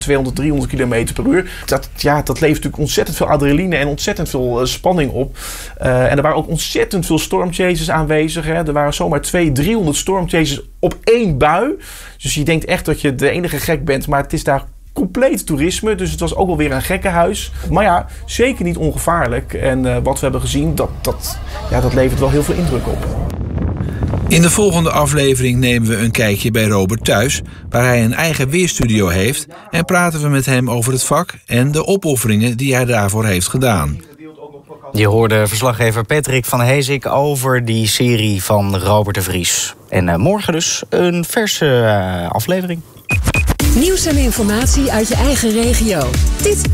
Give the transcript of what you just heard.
200, 300 kilometer per uur. Dat levert natuurlijk ontzettend veel adrenaline en ontzettend veel spanning op. En er waren ook ontzettend veel stormchasers aanwezig. Hè. Er waren zomaar 200-300 stormchasers op één bui. Dus je denkt echt dat je de enige gek bent, maar het is daar compleet toerisme. Dus het was ook wel weer een gekkenhuis. Maar ja, zeker niet ongevaarlijk. En wat we hebben gezien, dat levert wel heel veel indruk op. In de volgende aflevering nemen we een kijkje bij Robert thuis, waar hij een eigen weerstudio heeft, en praten we met hem over het vak en de opofferingen die hij daarvoor heeft gedaan. Je hoorde verslaggever Patrick van Heesik over die serie van Robert de Vries. En morgen dus een verse aflevering. Nieuws en informatie uit je eigen regio. Dit